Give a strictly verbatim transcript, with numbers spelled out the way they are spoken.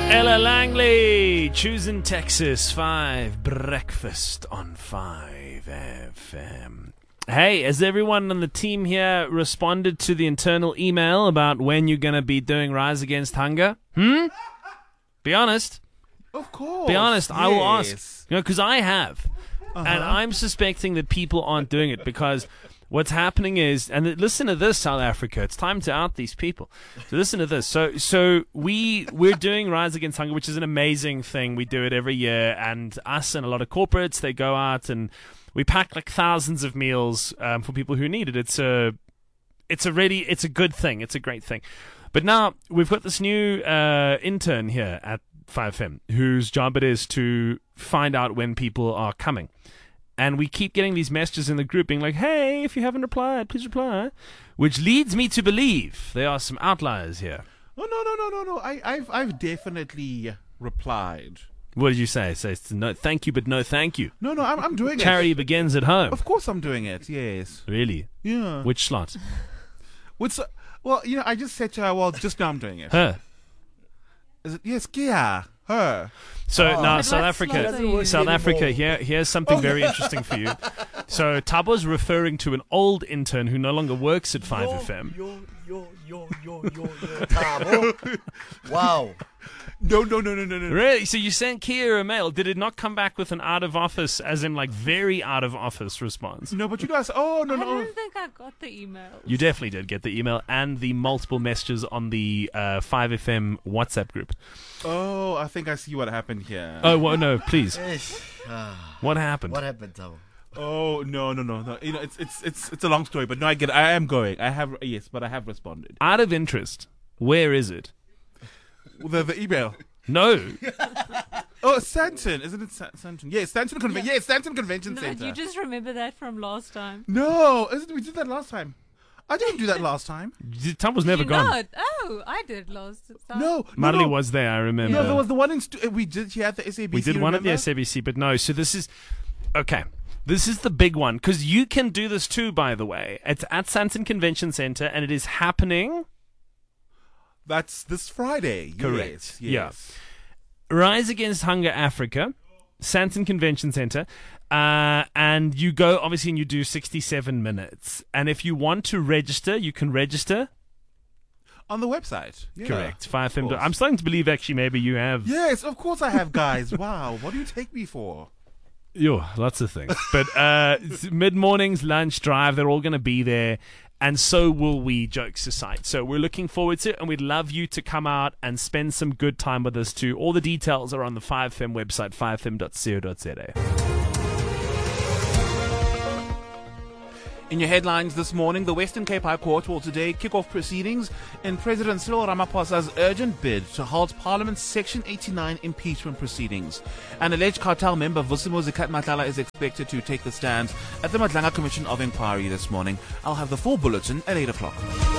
Ella Langley, choosing Texas five, breakfast on five F M. Hey, has everyone on the team here responded to the internal email about when you're going to be doing Rise Against Hunger? Hmm? Be honest. Of course. Be honest, yes. I will ask. You know, because I have. Uh-huh. And I'm suspecting that people aren't doing it because what's happening is, and listen to this, South Africa, it's time to out these people. So listen to this. So so we, we're doing Rise Against Hunger, which is an amazing thing. We do it every year, and us and a lot of corporates, they go out and we pack like thousands of meals um, for people who need it. It's a, it's a really, it's a good thing. It's a great thing. But now we've got this new uh, intern here at five F M whose job it is to find out when people are coming. And we keep getting these messages in the group being like, hey, if you haven't replied, please reply. Which leads me to believe there are some outliers here. Oh, no, no, no, no, no. I, I've, I've definitely replied. What did you say? Say it's no thank you, but no thank you. No, no, I'm, I'm doing Charity it. begins at home. Of course I'm doing it, yes. Really? Yeah. Which slot? Which, well, you know, I just said to her, well, just now I'm doing it. Her. Is it? Yes, Kia. Her. So Oh. now But South what Africa, slot are you? South Africa. Anymore. Here, here's something very interesting for you. So Tabo's referring to an old intern who no longer works at five F M. Yo, yo, yo, yo, yo, yo, Tabo. Wow. No, no, no, no, no, no. Really? So you sent Kia a mail. Did it not come back with an out of office, as in like very out of office response? No, but you guys, oh, no, I no. don't think I got the email. You definitely did get the email and the multiple messages on the uh, five F M WhatsApp group. Oh, I think I see what happened here. Oh, well, no, please. Ish. Ah, What happened? what happened, Tabo? Oh, no, no, no, no. You know, it's it's it's it's a long story, but no, I get it. I am going. I have, yes, but I have responded. Out of interest, where is it? The, the email. No. Oh, Stanton. Isn't it Sa- Stanton? Yes, Stanton Convention. Yes, Stanton Convention No, Center. you just remember that from last time. No, isn't we did that last time? I didn't do that last time. Tom was never you gone. Not? Oh, I did last time. No, no, Marley no. was there, I remember. No, there was the one in stu- uh, we did here at the S A B C. we did one at the remember? S A B C, but no. So this is... Okay. This is the big one, because you can do this too, by the way. It's at Santon Convention Center, and it is happening... That's this Friday. Correct. Yes, Yeah. yes. Rise Against Hunger Africa, Santon Convention Center, uh, and you go, obviously, and you do sixty-seven minutes. And if you want to register, you can register. On the website. Yeah, Correct. five F M. of course. I'm starting to believe, actually, maybe you have... Yes, of course I have, guys. Wow, what do you take me for? Yo, lots of things. But uh, mid-mornings, lunch, drive, they're all going to be there. And so will we, jokes aside. So we're looking forward to it, and we'd love you to come out and spend some good time with us too. All the details are on the five F M website, five f m dot co dot z a. In your headlines this morning, the Western Cape High Court will today kick off proceedings in President Cyril Ramaphosa's urgent bid to halt Parliament's Section eighty-nine impeachment proceedings. An alleged cartel member, Vusimo Zikat Matlala, is expected to take the stand at the Madlanga Commission of Inquiry this morning. I'll have the full bulletin at eight o'clock.